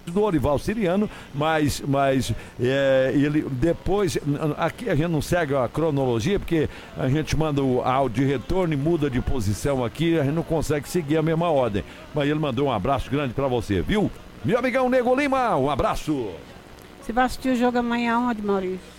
do Orival Siriano, mas ele depois, aqui a gente não segue a cronologia, porque a gente manda o áudio de retorno e muda de posição aqui, a gente não consegue seguir a mesma ordem, mas ele mandou um abraço grande pra você, viu? Meu amigão Nego Lima, um abraço. Você vai assistir o jogo amanhã onde, Maurício?